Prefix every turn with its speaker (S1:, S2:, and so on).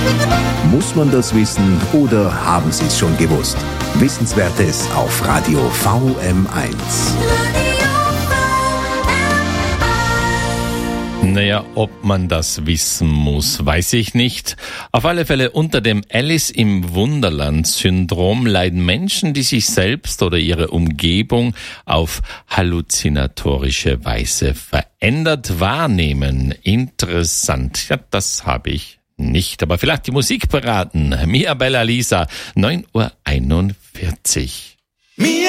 S1: Muss man das wissen oder haben Sie es schon gewusst? Wissenswertes auf Radio VM1.
S2: Naja, ob man das wissen muss, weiß ich nicht. Auf alle Fälle unter dem Alice-im-Wunderland-Syndrom leiden Menschen, die sich selbst oder ihre Umgebung auf halluzinatorische Weise verändert wahrnehmen. Interessant. Ja, das habe ich nicht. Aber vielleicht die Musik beraten. Mia Bella Lisa, 9:41 Uhr.